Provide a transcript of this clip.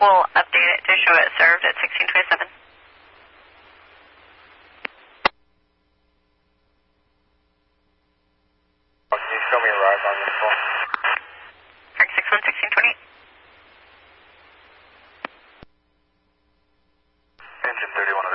We'll update it to show it served at 1627. Can you show me a rise on this phone? Kirk 61, 1628. Engine 31